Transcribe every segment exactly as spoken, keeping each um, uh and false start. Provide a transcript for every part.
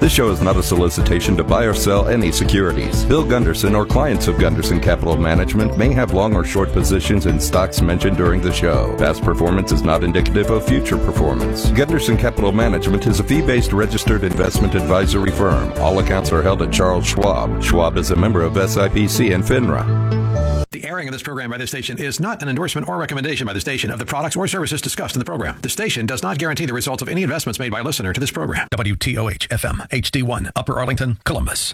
This show is not a solicitation to buy or sell any securities. Bill Gunderson or clients of Gunderson Capital Management may have long or short positions in stocks mentioned during the show. Past performance is not indicative of future performance. Gunderson Capital Management is a fee-based registered investment advisory firm. All accounts are held at Charles Schwab. Schwab is a member of S I P C and FINRA. The airing of this program by this station is not an endorsement or recommendation by the station of the products or services discussed in the program. The station does not guarantee the results of any investments made by a listener to this program. W T O H F M H D one, Upper Arlington, Columbus.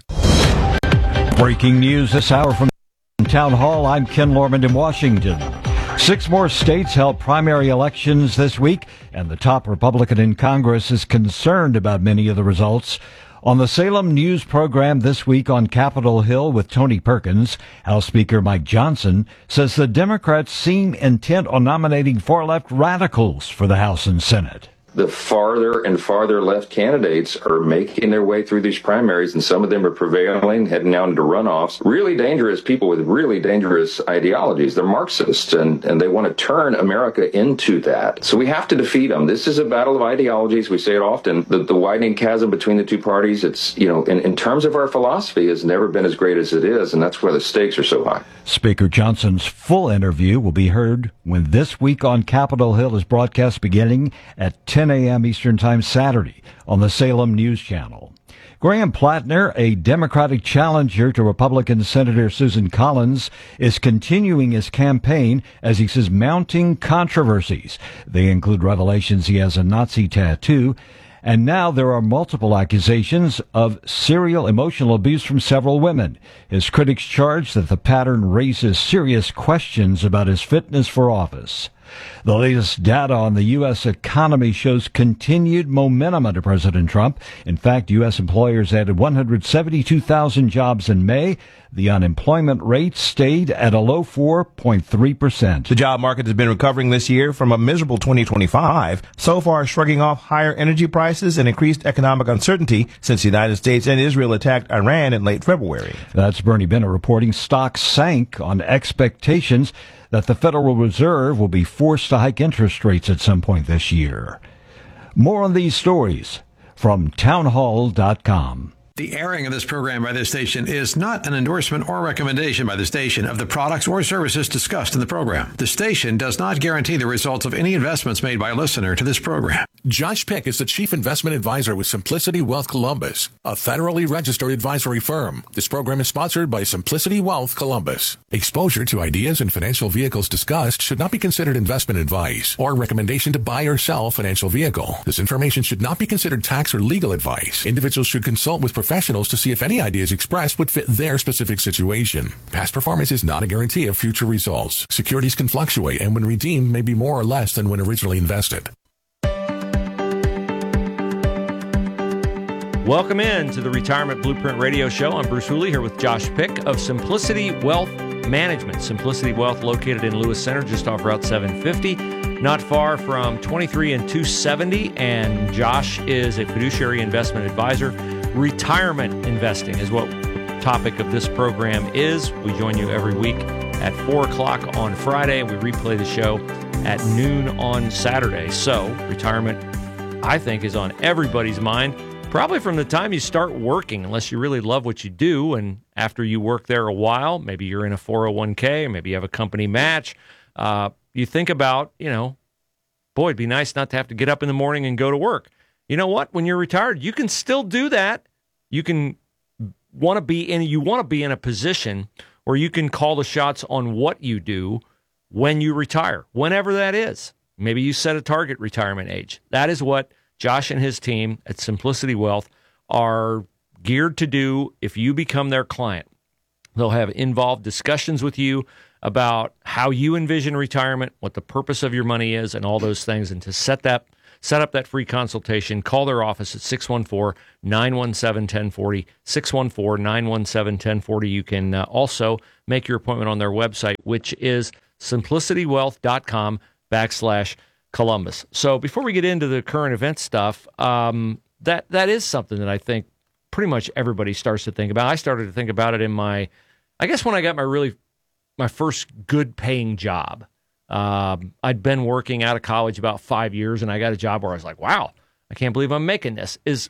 Breaking news this hour from Town Hall. I'm Ken Lorman in Washington. Six more states held primary elections this week, and the top Republican in Congress is concerned about many of the results. On the Salem News program this week on Capitol Hill with Tony Perkins, House Speaker Mike Johnson says the Democrats seem intent on nominating far-left radicals for the House and Senate. The farther and farther left candidates are making their way through these primaries, and some of them are prevailing, heading down into runoffs. Really dangerous people with really dangerous ideologies. They're Marxists, and, and they want to turn America into that. So we have to defeat them. This is a battle of ideologies. We say it often. The, the widening chasm between the two parties, it's, you know, in, in terms of our philosophy, has never been as great as it is, and that's why the stakes are so high. Speaker Johnson's full interview will be heard when This Week on Capitol Hill is broadcast beginning at ten a.m. Eastern Time Saturday on the Salem News Channel. Graham Plattner, a Democratic challenger to Republican Senator Susan Collins, is continuing his campaign as he says mounting controversies. They include revelations he has a Nazi tattoo, and now there are multiple accusations of serial emotional abuse from several women. His critics charge that the pattern raises serious questions about his fitness for office. The latest data on the U S economy shows continued momentum under President Trump. In fact, U S employers added one hundred seventy-two thousand jobs in May. The unemployment rate stayed at a low four point three percent. The job market has been recovering this year from a miserable twenty twenty-five, so far shrugging off higher energy prices and increased economic uncertainty since the United States and Israel attacked Iran in late February. That's Bernie Bennett reporting stocks sank on expectations that the Federal Reserve will be forced to hike interest rates at some point this year. More on these stories from townhall dot com. The airing of this program by this station is not an endorsement or recommendation by the station of the products or services discussed in the program. The station does not guarantee the results of any investments made by a listener to this program. Josh Pick is the Chief Investment Advisor with Simplicity Wealth Columbus, a federally registered advisory firm. This program is sponsored by Simplicity Wealth Columbus. Exposure to ideas and financial vehicles discussed should not be considered investment advice or recommendation to buy or sell a financial vehicle. This information should not be considered tax or legal advice. Individuals should consult with professionals to see if any ideas expressed would fit their specific situation. Past performance is not a guarantee of future results. Securities can fluctuate and when redeemed may be more or less than when originally invested. Welcome in to the Retirement Blueprint Radio Show. I'm Bruce Hooley here with Josh Pick of Simplicity Wealth Management. Simplicity Wealth located in Lewis Center just off Route seven fifty, not far from twenty-three and two seventy, and Josh is a fiduciary investment advisor. Retirement investing is what the topic of this program is. We join you every week at four o'clock on Friday, and we replay the show at noon on Saturday. So retirement, I think, is on everybody's mind, probably from the time you start working, unless you really love what you do. And after you work there a while, maybe you're in a four oh one k, or maybe you have a company match. Uh, you think about, you know, boy, it'd be nice not to have to get up in the morning and go to work. You know what? When you're retired, you can still do that. You can want to be in, you want to be in a position where you can call the shots on what you do when you retire, whenever that is. Maybe you set a target retirement age. That is what Josh and his team at Simplicity Wealth are geared to do if you become their client. They'll have involved discussions with you about how you envision retirement, what the purpose of your money is, and all those things. And to set that, set up that free consultation, call their office at six one four, nine one seven, one zero four zero, six one four, nine one seven, one zero four zero. You can uh, also make your appointment on their website, which is simplicitywealth.com backslash Columbus. So before we get into the current event stuff, um, that that is something that I think pretty much everybody starts to think about. I started to think about it in my, I guess when I got my really, my first good paying job. Um, I'd been working out of college about five years, and I got a job where I was like, wow, I can't believe I'm making this. Is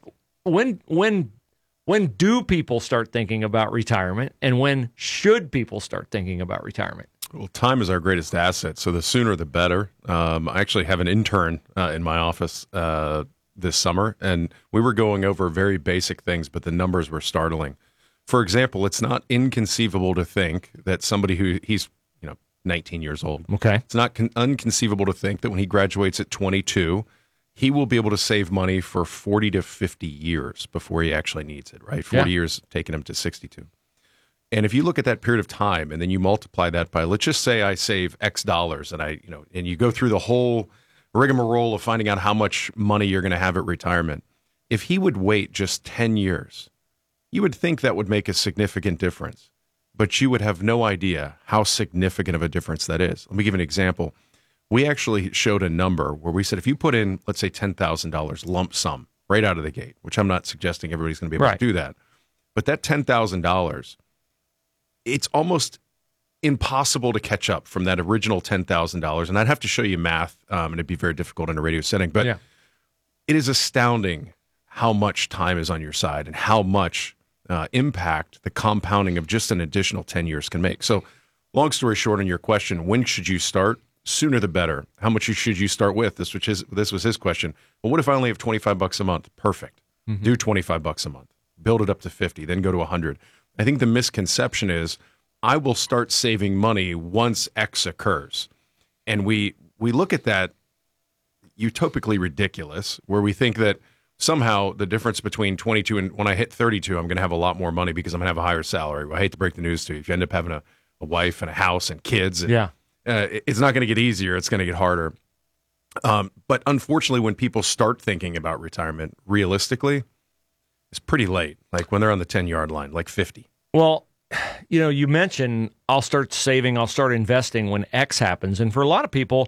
when when when do people start thinking about retirement, and when should people start thinking about retirement? Well, time is our greatest asset, so the sooner the better. Um, I actually have an intern uh, in my office uh, this summer, and we were going over very basic things, but the numbers were startling. For example, it's not inconceivable to think that somebody who he's you know nineteen years old. Okay, it's not con- unconceivable to think that when he graduates at twenty-two, he will be able to save money for forty to fifty years before he actually needs it. Right, forty Yeah. years taking him to sixty-two. And if you look at that period of time and then you multiply that by, let's just say I save X dollars, and I, you know, and you go through the whole rigmarole of finding out how much money you're going to have at retirement. If he would wait just ten years, you would think that would make a significant difference, but you would have no idea how significant of a difference that is. Let me give you an example. We actually showed a number where we said if you put in, let's say, ten thousand dollars lump sum right out of the gate, which I'm not suggesting everybody's going to be able Right. to do that, but that ten thousand dollars, it's almost impossible to catch up from that original ten thousand dollars. And I'd have to show you math, um, and it'd be very difficult in a radio setting. But Yeah. it is astounding how much time is on your side and how much uh, impact the compounding of just an additional ten years can make. So long story short, on your question, when should you start? Sooner the better. How much should you start with? This was his, this was his question. Well, what if I only have twenty-five bucks a month? Perfect. Mm-hmm. Do twenty-five bucks a month. Build it up to fifty, then go to one hundred. I think the misconception is I will start saving money once X occurs. And we we look at that utopically ridiculous, where we think that somehow the difference between twenty-two and when I hit thirty-two, I'm going to have a lot more money because I'm going to have a higher salary. I hate to break the news to you. If you end up having a, a wife and a house and kids, and, Yeah. uh, it- it's not going to get easier. It's going to get harder. Um, but unfortunately, when people start thinking about retirement realistically, it's pretty late, like when they're on the ten-yard line, like fifty. Well, you know, you mentioned I'll start saving, I'll start investing when X happens. And for a lot of people,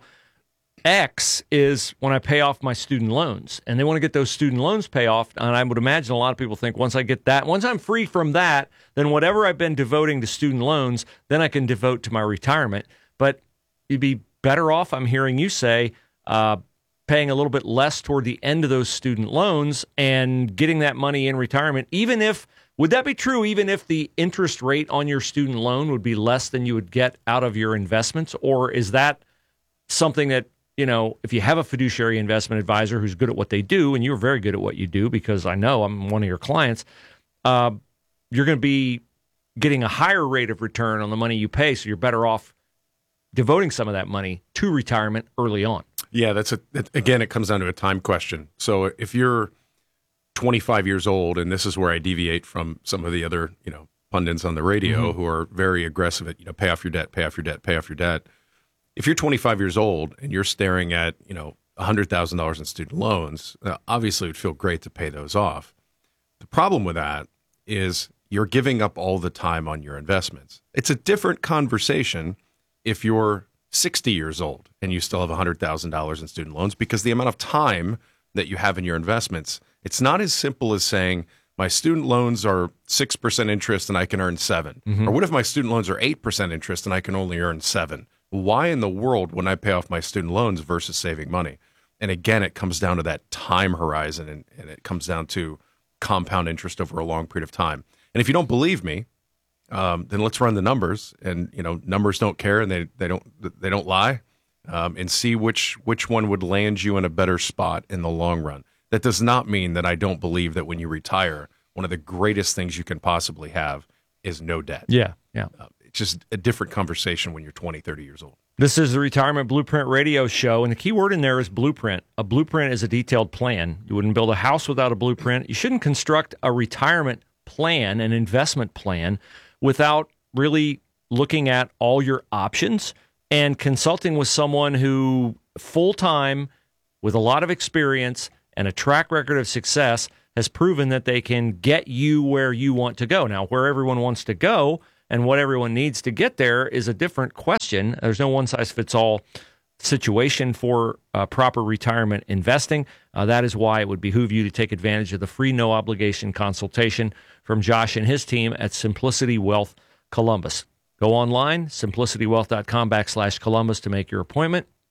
X is when I pay off my student loans. And they want to get those student loans pay off. And I would imagine a lot of people think once I get that, once I'm free from that, then whatever I've been devoting to student loans, then I can devote to my retirement. But you'd be better off, I'm hearing you say, uh, paying a little bit less toward the end of those student loans and getting that money in retirement, even if, would that be true, even if the interest rate on your student loan would be less than you would get out of your investments? Or is that something that, you know, if you have a fiduciary investment advisor who's good at what they do, and you're very good at what you do because I know I'm one of your clients, uh, you're going to be getting a higher rate of return on the money you pay, so you're better off devoting some of that money to retirement early on. Yeah, that's a that, again, it comes down to a time question. So if you're twenty-five years old, and this is where I deviate from some of the other, you know, pundits on the radio Mm-hmm. who are very aggressive at, you know, pay off your debt, pay off your debt, pay off your debt. If you're twenty-five years old and you're staring at, you know, one hundred thousand dollars in student loans, uh, obviously it would feel great to pay those off. The problem with that is you're giving up all the time on your investments. It's a different conversation if you're sixty years old and you still have one hundred thousand dollars in student loans, because the amount of time that you have in your investments, it's not as simple as saying my student loans are six percent interest and I can earn seven. Mm-hmm. Or what if my student loans are eight percent interest and I can only earn seven? Why in the world would I pay off my student loans versus saving money? And again, it comes down to that time horizon, and, and it comes down to compound interest over a long period of time. And if you don't believe me, um, then let's run the numbers. And you know, numbers don't care, and they they don't they don't lie. Um, and see which which one would land you in a better spot in the long run. That does not mean that I don't believe that when you retire, one of the greatest things you can possibly have is no debt. Yeah, yeah. Uh, it's just a different conversation when you're twenty, thirty years old. This is the Retirement Blueprint Radio Show, and the key word in there is blueprint. A blueprint is a detailed plan. You wouldn't build a house without a blueprint. You shouldn't construct a retirement plan, an investment plan, without really looking at all your options and consulting with someone who full-time, with a lot of experience and a track record of success, has proven that they can get you where you want to go. Now, where everyone wants to go and what everyone needs to get there is a different question. There's no one-size-fits-all situation for uh, proper retirement investing. Uh, that is why it would behoove you to take advantage of the free no-obligation consultation from Josh and his team at Simplicity Wealth Columbus. Go online, simplicitywealth.com backslash Columbus to make your appointment.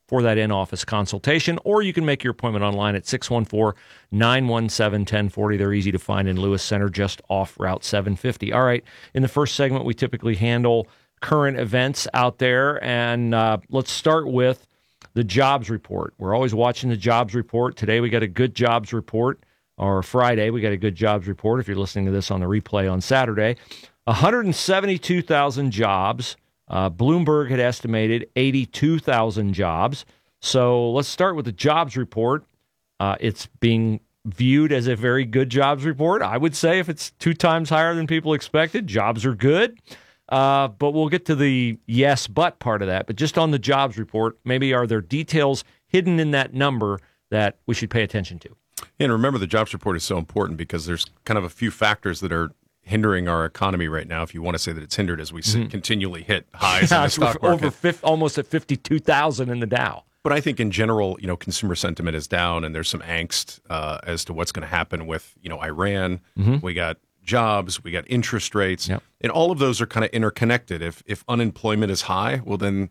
for that in-office consultation, or you can make your appointment online at six one four, nine one seven, one zero four zero. They're easy to find in Lewis Center, just off Route seven fifty. All right, in the first segment, we typically handle current events out there, and uh, let's start with the jobs report. We're always watching the jobs report. Today we got a good jobs report, or Friday we got a good jobs report if you're listening to this on the replay on Saturday. one hundred seventy-two thousand jobs. Uh, Bloomberg had estimated eighty-two thousand jobs. So let's start with the jobs report. Uh, it's being viewed as a very good jobs report. I would say if it's two times higher than people expected, jobs are good. Uh, but we'll get to the yes, but part of that. But just on the jobs report, maybe are there details hidden in that number that we should pay attention to? And remember, the jobs report is so important because there's kind of a few factors that are hindering our economy right now, if you want to say that it's hindered as we mm-hmm. continually hit highs yeah, in the stock market. Over fifty, almost at fifty-two thousand in the Dow. But I think in general, you know, consumer sentiment is down, and there's some angst uh, as to what's going to happen with, you know, Iran. Mm-hmm. We got jobs, we got interest rates, yep. and all of those are kind of interconnected. If if unemployment is high, well then,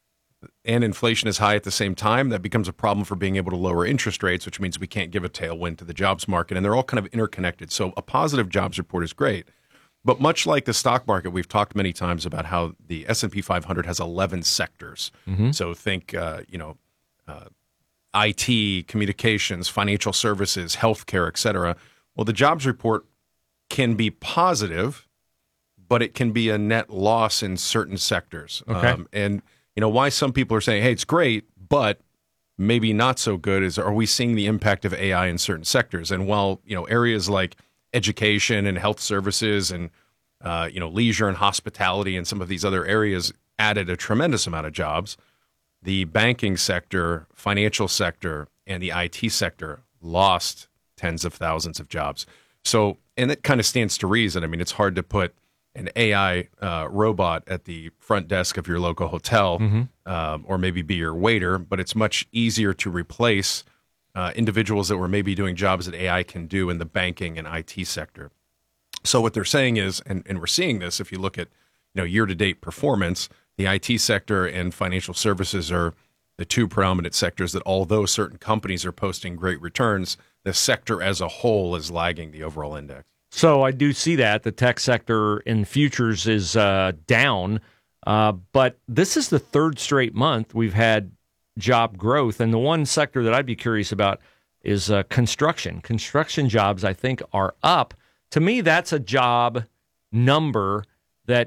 and inflation is high at the same time, that becomes a problem for being able to lower interest rates, which means we can't give a tailwind to the jobs market, and they're all kind of interconnected. So a positive jobs report is great. But much like the stock market, we've talked many times about how the S and P five hundred has eleven sectors. Mm-hmm. So think, uh, you know, uh, I T, communications, financial services, healthcare, et cetera. Well, the jobs report can be positive, but it can be a net loss in certain sectors. Okay. Um, and, you know, why some people are saying, hey, it's great, but maybe not so good is, are we seeing the impact of A I in certain sectors? And while, you know, areas like education and health services and, uh, you know, leisure and hospitality and some of these other areas added a tremendous amount of jobs, the banking sector, financial sector, and the I T sector lost tens of thousands of jobs. So, and it kind of stands to reason. I mean, it's hard to put an A I uh, robot at the front desk of your local hotel, mm-hmm. um, or maybe be your waiter, but it's much easier to replace uh, individuals that were maybe doing jobs that A I can do in the banking and I T sector. So what they're saying is, and, and we're seeing this if you look at, you know, year-to-date performance, the I T sector and financial services are the two predominant sectors that, although certain companies are posting great returns, the sector as a whole is lagging the overall index. So I do see that. The tech sector in futures is uh, down, uh, but this is the third straight month we've had job growth. And the one sector that I'd be curious about is uh, construction. Construction jobs, I think, are up. To me, that's a job number that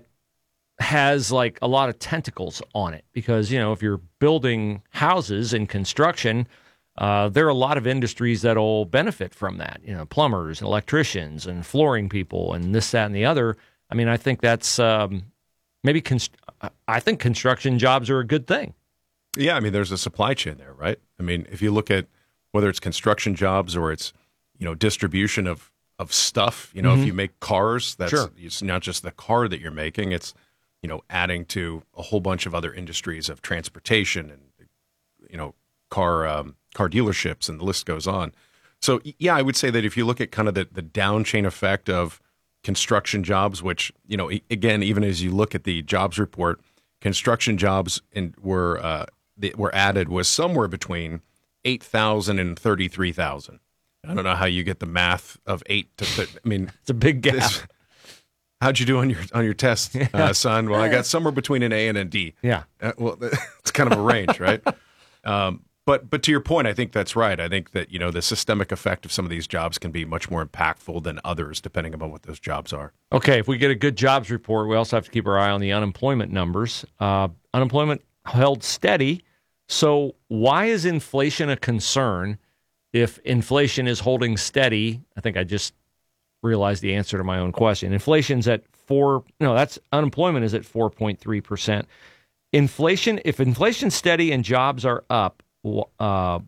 has like a lot of tentacles on it because, you know, if you're building houses in construction, uh, there are a lot of industries that'll benefit from that, you know, plumbers and electricians and flooring people and this, that, and the other. I mean, I think that's um, maybe const- I think construction jobs are a good thing. Yeah, I mean, there's a supply chain there, right? I mean, if you look at whether it's construction jobs or it's, you know, distribution of, of stuff, you know, mm-hmm. if you make cars, that's sure. It's not just the car that you're making, it's, you know, adding to a whole bunch of other industries of transportation and, you know, car um, car dealerships, and the list goes on. So, yeah, I would say that if you look at kind of the, the down chain effect of construction jobs, which, you know, again, even as you look at the jobs report, construction jobs in, were uh, that were added was somewhere between eight thousand and thirty-three thousand. I don't know how you get the math of eight to th- I mean, it's a big gap. This, how'd you do on your on your test, uh, son? Well, I got somewhere between an A and a D. Yeah. Uh, well, it's kind of a range, right? Um, but but to your point, I think that's right. I think that, you know, the systemic effect of some of these jobs can be much more impactful than others, depending upon what those jobs are. Okay, if we get a good jobs report, we also have to keep our eye on the unemployment numbers. Uh, unemployment held steady. So why is inflation a concern if inflation is holding steady? I think I just realized the answer to my own question. Inflation's at four. No, that's unemployment is at four point three percent. Inflation, if inflation's steady and jobs are up, uh,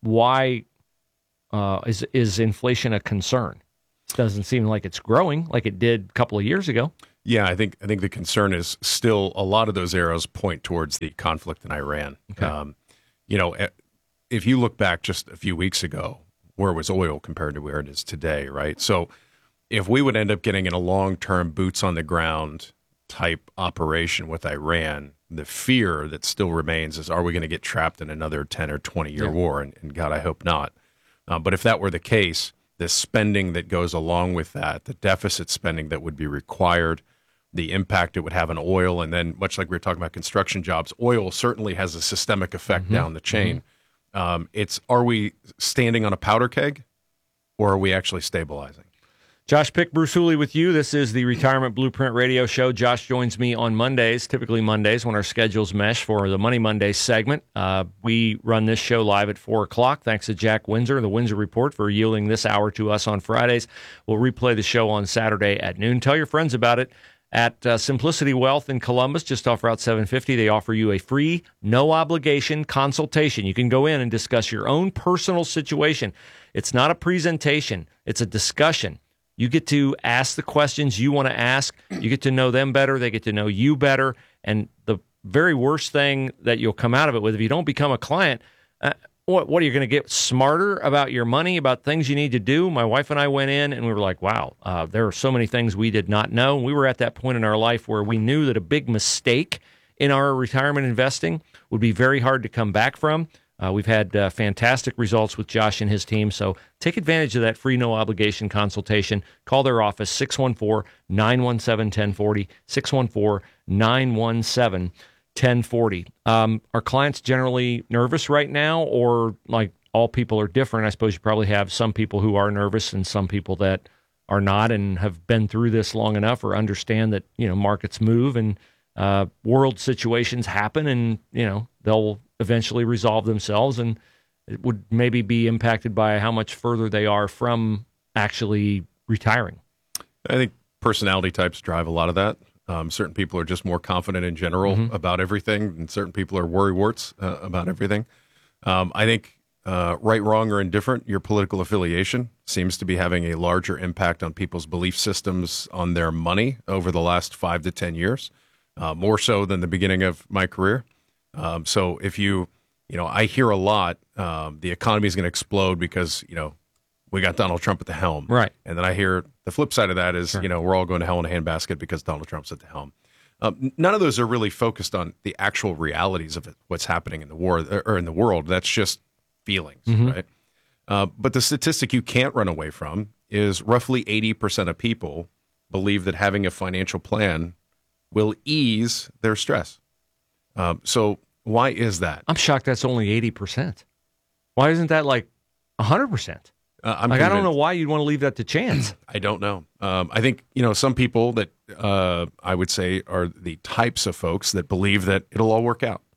why uh, is is inflation a concern? Doesn't seem like it's growing like it did a couple of years ago. Yeah, I think I think the concern is still a lot of those arrows point towards the conflict in Iran. Okay. Um, you know, if you look back just a few weeks ago, where was oil compared to where it is today, right? So if we would end up getting in a long-term boots on the ground type operation with Iran, the fear that still remains is, are we going to get trapped in another ten or twenty year yeah. war? And, and God, I hope not. Uh, but if that were the case, the spending that goes along with that, the deficit spending that would be required, the impact it would have on oil, and then much like we were talking about construction jobs, oil certainly has a systemic effect mm-hmm. down the chain. Mm-hmm. Um, it's, are we standing on a powder keg, or are we actually stabilizing? Josh Pick, Bruce Hooley with you. This is the Retirement Blueprint Radio Show. Josh joins me on Mondays, typically Mondays when our schedules mesh for the Money Monday segment. Uh, we run this show live at four o'clock. Thanks to Jack Windsor, the Windsor Report, for yielding this hour to us on Fridays. We'll replay the show on Saturday at noon. Tell your friends about it. At uh, Simplicity Wealth in Columbus, just off Route seven fifty, they offer you a free, no-obligation consultation. You can go in and discuss your own personal situation. It's not a presentation. It's a discussion. You get to ask the questions you want to ask. You get to know them better. They get to know you better. And the very worst thing that you'll come out of it with, if you don't become a client, uh, what, what are you going to get smarter about your money, about things you need to do? My wife and I went in and we were like, wow, uh, there are so many things we did not know. We were at that point in our life where we knew that a big mistake in our retirement investing would be very hard to come back from. Uh, we've had uh, fantastic results with Josh and his team, so take advantage of that free no-obligation consultation. Call their office, six one four, nine one seven, one zero four zero, six one four, nine one seven, one zero four zero. Um, are clients generally nervous right now, or like all people are different? I suppose you probably have some people who are nervous and some people that are not and have been through this long enough or understand that, you know, markets move and uh, world situations happen, and, you know, they'll eventually resolve themselves, and it would maybe be impacted by how much further they are from actually retiring. I think personality types drive a lot of that. Um, certain people are just more confident in general mm-hmm. about everything, and certain people are worrywarts uh, about everything. Um, I think uh, right, wrong, or indifferent, your political affiliation seems to be having a larger impact on people's belief systems on their money over the last five to ten years, uh, more so than the beginning of my career. Um, so if you, you know, I hear a lot, um, the economy is going to explode because, you know, we got Donald Trump at the helm. Right. And then I hear the flip side of that is, sure. you know, we're all going to hell in a handbasket because Donald Trump's at the helm. Um, none of those are really focused on the actual realities of it, what's happening in the war or in the world. That's just feelings, mm-hmm. right? Uh, but the statistic you can't run away from is roughly eighty percent of people believe that having a financial plan will ease their stress. Um, so why is that? I'm shocked that's only eighty percent. Why isn't that like one hundred percent? Uh, I'm like, convinced. I don't know why you'd want to leave that to chance. I don't know. Um, I think, you know, some people that uh, I would say are the types of folks that believe that it'll all work out.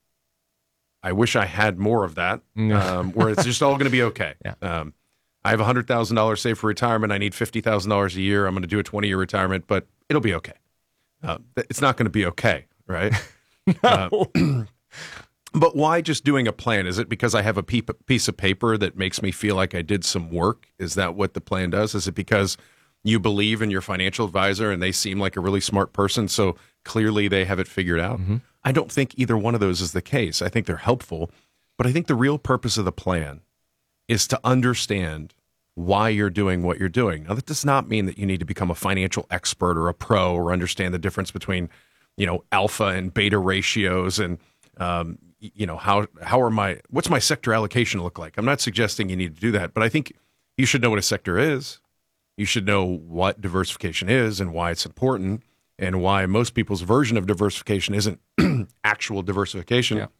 I wish I had more of that, um, where it's just all going to be okay. Yeah. Um, I have one hundred thousand dollars saved for retirement. I need fifty thousand dollars a year. I'm going to do a twenty-year retirement, but it'll be okay. Uh, it's not going to be okay, right? No. Uh, but why just doing a plan? Is it because I have a piece of paper that makes me feel like I did some work? Is that what the plan does? Is it because you believe in your financial advisor and they seem like a really smart person, so clearly they have it figured out? Mm-hmm. I don't think either one of those is the case. I think they're helpful, but I think the real purpose of the plan is to understand why you're doing what you're doing. Now, that does not mean that you need to become a financial expert or a pro or understand the difference between, you know, alpha and beta ratios and, um, you know, how how are my, what's my sector allocation look like? I'm not suggesting you need to do that, but I think you should know what a sector is. You should know what diversification is and why it's important and why most people's version of diversification isn't actual diversification. Yeah.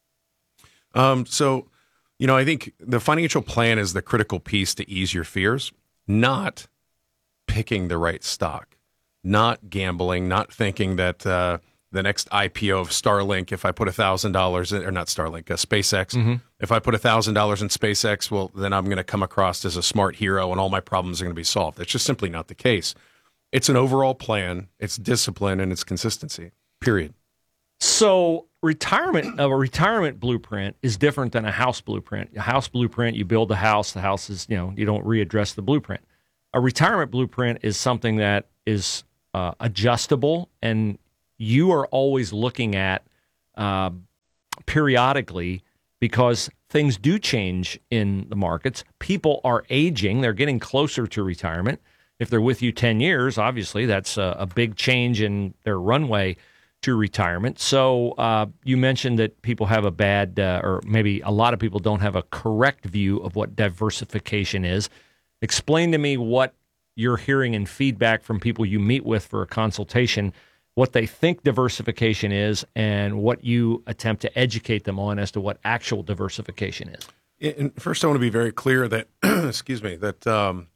Um, so, you know, I think the financial plan is the critical piece to ease your fears, not picking the right stock, not gambling, not thinking that uh, the next I P O of Starlink, if I put one thousand dollars in, or not Starlink, uh, SpaceX, mm-hmm. if I put one thousand dollars in SpaceX, well, then I'm going to come across as a smart hero and all my problems are going to be solved. That's just simply not the case. It's an overall plan, it's discipline, and it's consistency, period. So retirement, a retirement blueprint is different than a house blueprint. A house blueprint, you build the house, the house is, you know, you don't readdress the blueprint. A retirement blueprint is something that is uh, adjustable, and you are always looking at uh, periodically, because things do change in the markets. People are aging. They're getting closer to retirement. If they're with you ten years, obviously that's a, a big change in their runway. to retirement. So uh, you mentioned that people have a bad, uh, or maybe a lot of people don't have a correct view of what diversification is. Explain to me what you're hearing in feedback from people you meet with for a consultation, what they think diversification is, and what you attempt to educate them on as to what actual diversification is. And first, I want to be very clear that, excuse me, that um,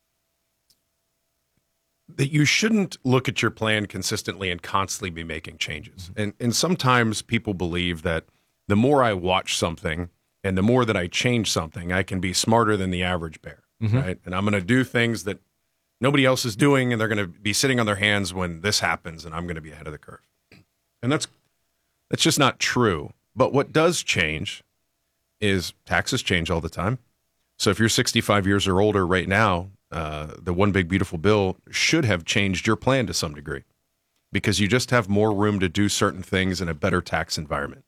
that you shouldn't look at your plan consistently and constantly be making changes. And and sometimes people believe that the more I watch something and the more that I change something, I can be smarter than the average bear, mm-hmm. right? And I'm going to do things that nobody else is doing, and they're going to be sitting on their hands when this happens, and I'm going to be ahead of the curve. And that's that's just not true. But what does change is taxes change all the time. So if you're sixty-five years or older right now, uh, the One Big Beautiful Bill should have changed your plan to some degree, because you just have more room to do certain things in a better tax environment.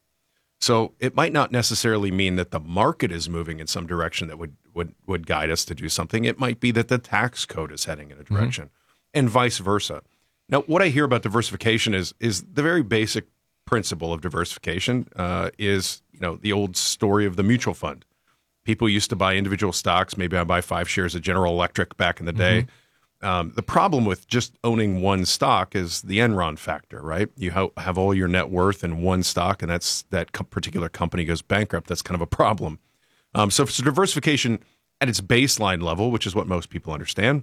So it might not necessarily mean that the market is moving in some direction that would would, would guide us to do something. It might be that the tax code is heading in a direction, mm-hmm. and vice versa. Now, what I hear about diversification is is the very basic principle of diversification uh, is, you know, the old story of the mutual fund. People used to buy individual stocks. Maybe I buy five shares of General Electric back in the day. Mm-hmm. Um, the problem with just owning one stock is the Enron factor, right? You ha- have all your net worth in one stock, and that's that co- particular company goes bankrupt. That's kind of a problem. Um, so, so diversification at its baseline level, which is what most people understand,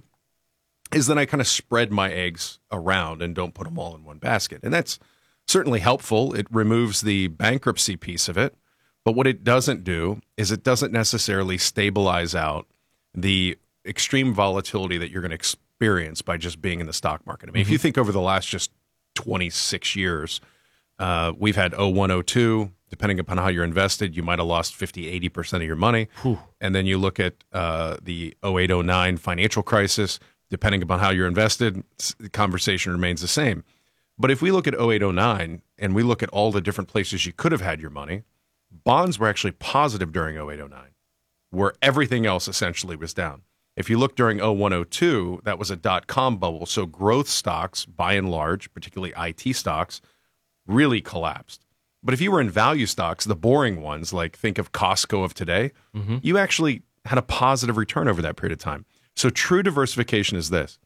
is that I kind of spread my eggs around and don't put them all in one basket. And that's certainly helpful. It removes the bankruptcy piece of it. But what it doesn't do is it doesn't necessarily stabilize out the extreme volatility that you're going to experience by just being in the stock market. I mean, mm-hmm. if you think over the last just twenty-six years, uh, we've had oh one, oh two. Depending upon how you're invested, you might have lost fifty, eighty percent of your money. Whew. And then you look at uh, the oh eight, oh nine financial crisis. Depending upon how you're invested, the conversation remains the same. But if we look at oh eight, oh nine, and we look at all the different places you could have had your money, bonds were actually positive during oh eight, oh nine, where everything else essentially was down. If you look during oh one, oh two, that was a dot-com bubble. So growth stocks, by and large, particularly I T stocks, really collapsed. But if you were in value stocks, the boring ones, like think of Costco of today, mm-hmm. you actually had a positive return over that period of time. So true diversification is this.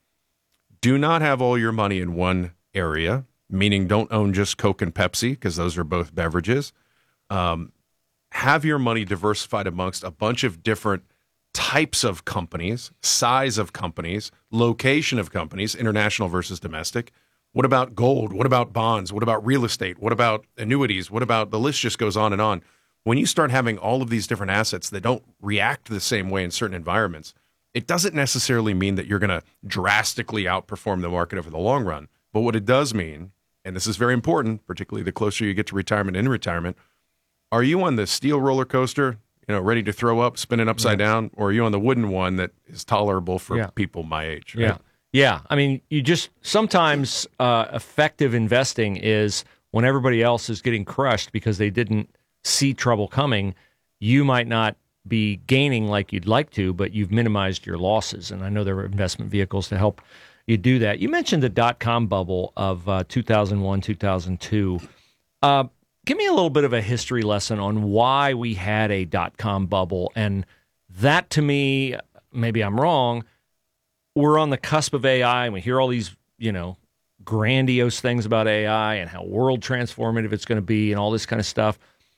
Do not have all your money in one area, meaning don't own just Coke and Pepsi, because those are both beverages. Um, have your money diversified amongst a bunch of different types of companies, size of companies, location of companies, international versus domestic. What about gold? What about bonds? What about real estate? What about annuities? What about, the list just goes on and on. When you start having all of these different assets that don't react the same way in certain environments, it doesn't necessarily mean that you're going to drastically outperform the market over the long run. But what it does mean, and this is very important, particularly the closer you get to retirement and in retirement, are you on the steel roller coaster, you know, ready to throw up, spinning upside yes. down, or are you on the wooden one that is tolerable for yeah. people my age? Right? Yeah. Yeah, I mean, you just sometimes uh, effective investing is when everybody else is getting crushed because they didn't see trouble coming. You might not be gaining like you'd like to, but you've minimized your losses. And I know there are investment vehicles to help you do that. You mentioned the dot-com bubble of uh, two thousand one, two thousand two. Uh, give me a little bit of a history lesson on why we had a dot-com bubble. And that, to me, maybe I'm wrong, we're on the cusp of A I, and we hear all these, you know, grandiose things about A I and how world transformative it's going to be and all this kind of stuff.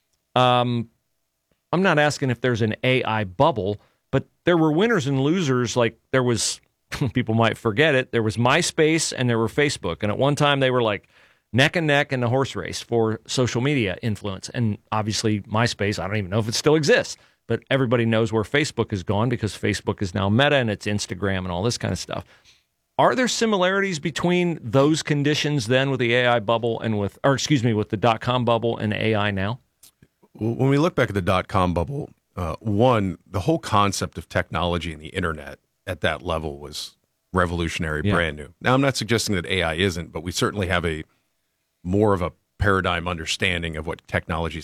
Um, I'm not asking if there's an A I bubble, but there were winners and losers. Like there was, people might forget it, there was MySpace and there were Facebook. And at one time they were like neck and neck in the horse race for social media influence. And obviously MySpace, I don't even know if it still exists. But everybody knows where Facebook has gone because Facebook is now Meta and it's Instagram and all this kind of stuff. Are there similarities between those conditions then with the A I bubble and with, or excuse me, with the dot-com bubble and A I now? When we look back at the dot-com bubble, uh, one, the whole concept of technology and the internet at that level was revolutionary, yeah. brand new. Now, I'm not suggesting that A I isn't, but we certainly have a more of a paradigm understanding of what technology